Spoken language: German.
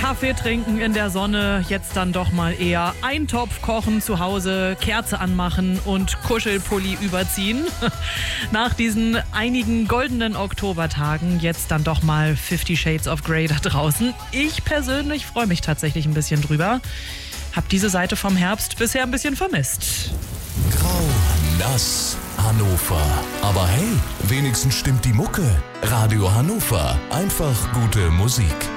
Kaffee trinken in der Sonne, jetzt dann doch mal eher Eintopf kochen zu Hause, Kerze anmachen und Kuschelpulli überziehen. Nach diesen einigen goldenen Oktobertagen jetzt dann doch mal 50 Shades of Grey da draußen. Ich persönlich freue mich tatsächlich ein bisschen drüber. Hab diese Seite vom Herbst bisher ein bisschen vermisst. Grau, nass, Hannover. Aber hey, wenigstens stimmt die Mucke. Radio Hannover. Einfach gute Musik.